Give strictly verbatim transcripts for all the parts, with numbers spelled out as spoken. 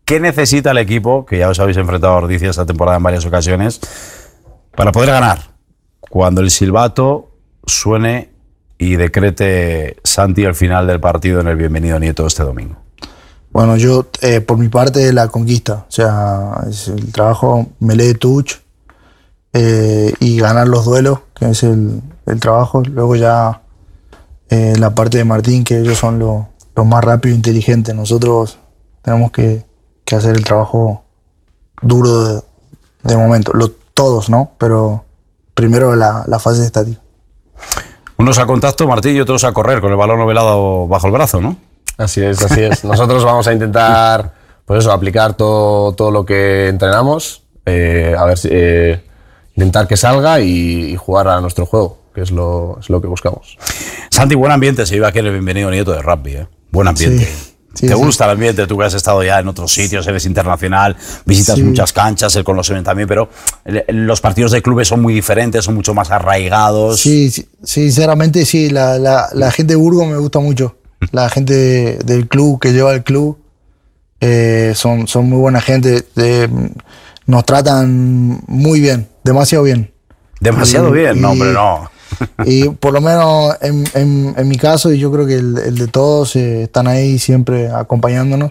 ¿qué necesita el equipo, que ya os habéis enfrentado a Ordizia esta temporada en varias ocasiones, para poder ganar? Cuando el silbato suene y decrete Santi el final del partido en el Bienvenido Nieto este domingo. Bueno, yo, eh, por mi parte, la conquista. O sea, es el trabajo, melee touch eh, y ganar los duelos, que es el, el trabajo. Luego ya eh, la parte de Martín, que ellos son los lo más rápidos e inteligentes. Nosotros tenemos que, que hacer el trabajo duro de, de momento. Lo, todos, ¿no? Pero primero la, la fase estática. Unos a contacto, Martín, y otros a correr con el balón novelado bajo el brazo, ¿no? Así es, así es. Nosotros vamos a intentar, pues eso, aplicar todo, todo lo que entrenamos, eh, a ver si, eh, intentar que salga y, y jugar a nuestro juego, que es lo, es lo que buscamos. Santi, buen ambiente se vive aquí en el Bienvenido Nieto de rugby, ¿eh? Buen ambiente. Sí. Sí, ¿Te sí. gusta el ambiente? Tú que has estado ya en otros sitios, eres internacional, visitas sí. muchas canchas, el Colosseum también, pero los partidos de clubes son muy diferentes, son mucho más arraigados. Sí, sí sinceramente sí, la, la, la gente de Burgos me gusta mucho. La gente de, del club, que lleva el club, eh, son, son muy buena gente. Eh, nos tratan muy bien, demasiado bien. ¿Demasiado y, bien? Y, no, hombre, no. Y por lo menos en, en, en mi caso, y yo creo que el, el de todos, eh, están ahí siempre acompañándonos.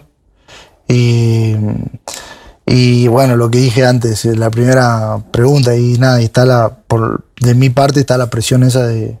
Y, y bueno, lo que dije antes, la primera pregunta, y nada, y está la, por, de mi parte está la presión esa de,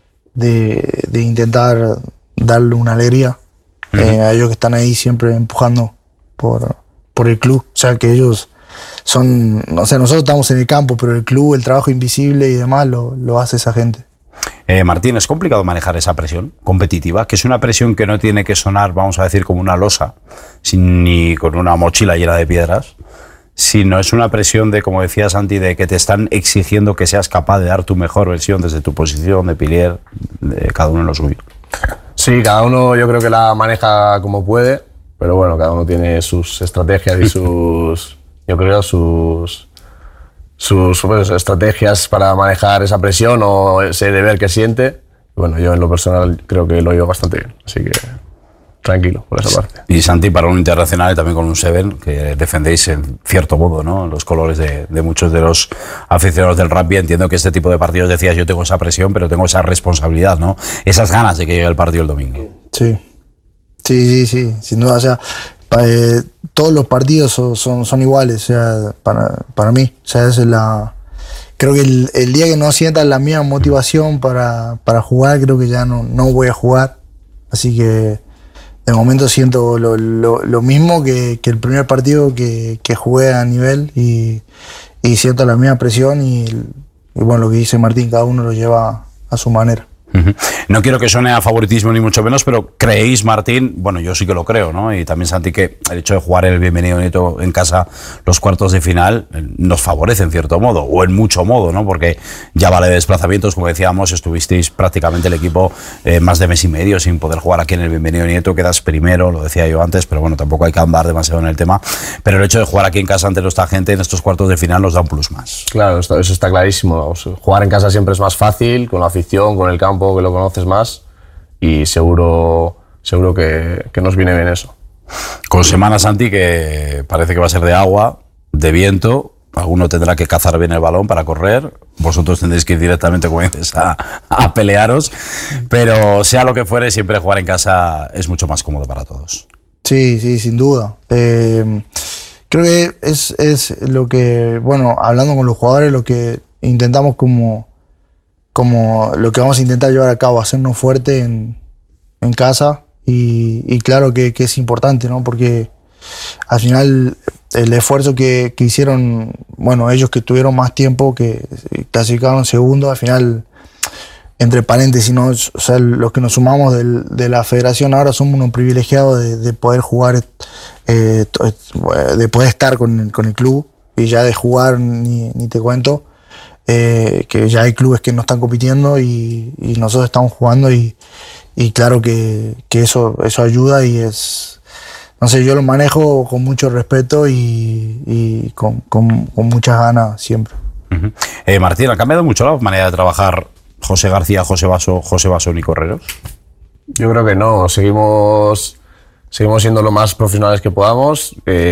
de, de intentar darle una alegría uh-huh. eh, a ellos que están ahí siempre empujando por, por el club. O sea, que ellos son, o sea, nosotros estamos en el campo, pero el club, el trabajo invisible y demás lo, lo hace esa gente. Eh, Martín, ¿es complicado manejar esa presión competitiva? Que es una presión que no tiene que sonar, vamos a decir, como una losa, sin, ni con una mochila llena de piedras, sino es una presión de, como decía Santi, de que te están exigiendo que seas capaz de dar tu mejor versión desde tu posición de pilier, de cada uno en lo suyo. Sí, cada uno yo creo que la maneja como puede, pero bueno, cada uno tiene sus estrategias y sus, yo creo, sus, sus, sus estrategias para manejar esa presión o ese deber que siente. Bueno, yo en lo personal creo que lo llevo bastante bien, así que tranquilo por esa parte. Y Santi, para un internacional y también con un Seven, que defendéis en cierto modo, ¿no?, los colores de, de muchos de los aficionados del rugby, entiendo que este tipo de partidos, decías, yo tengo esa presión, pero tengo esa responsabilidad, ¿no? Esas ganas de que llegue el partido el domingo. Sí, sí, sí, sí, sin duda. O sea, pa, eh, todos los partidos son, son, son iguales, o sea, para, para mí. O sea, es la... Creo que el, el día que no sientas la misma motivación para, para jugar, creo que ya no, no voy a jugar. Así que de momento siento lo, lo, lo mismo que, que el primer partido que, que jugué a nivel y, y siento la misma presión y, y bueno, lo que dice Martín, cada uno lo lleva a su manera. Uh-huh. No quiero que suene a favoritismo ni mucho menos, pero ¿creéis, Martín? Bueno, yo sí que lo creo, ¿no? Y también Santi, que el hecho de jugar el Bienvenido Nieto en casa los cuartos de final nos favorece en cierto modo, o en mucho modo, ¿no? Porque ya vale de desplazamientos, como decíamos, estuvisteis prácticamente el equipo eh, más de mes y medio sin poder jugar aquí en el Bienvenido Nieto, quedas primero, lo decía yo antes, pero bueno, tampoco hay que andar demasiado en el tema, pero el hecho de jugar aquí en casa ante nuestra gente en estos cuartos de final nos da un plus más. Claro, eso está clarísimo. O sea, jugar en casa siempre es más fácil, con la afición, con el campo, que lo conoces más, y seguro, seguro que, que nos viene bien eso. Con Semana, Santi, que parece que va a ser de agua, de viento, alguno tendrá que cazar bien el balón para correr, vosotros tendréis que ir directamente, como dices, a, a pelearos, pero sea lo que fuere, siempre jugar en casa es mucho más cómodo para todos. Sí, sí, sin duda. Eh, creo que es, es lo que, bueno, hablando con los jugadores, lo que intentamos como como lo que vamos a intentar llevar a cabo, hacernos fuerte en, en casa y, y claro que, que es importante, ¿no? Porque al final el esfuerzo que, que hicieron, bueno, ellos que tuvieron más tiempo, que clasificaron segundo, al final, entre paréntesis, ¿no? O sea, los que nos sumamos del, de la federación ahora somos unos privilegiados de, de poder jugar, eh, de poder estar con, con el club, y ya de jugar ni, ni te cuento. Eh, que ya hay clubes que no están compitiendo y, y nosotros estamos jugando y, y claro que, que eso, eso ayuda y es, no sé, yo lo manejo con mucho respeto y, y con, con, con muchas ganas siempre. Uh-huh. eh, Martín, ¿ha cambiado mucho la manera de trabajar José García, José Basso, José Basso y Correros? Yo creo que no, seguimos, seguimos siendo lo más profesionales que podamos. Eh,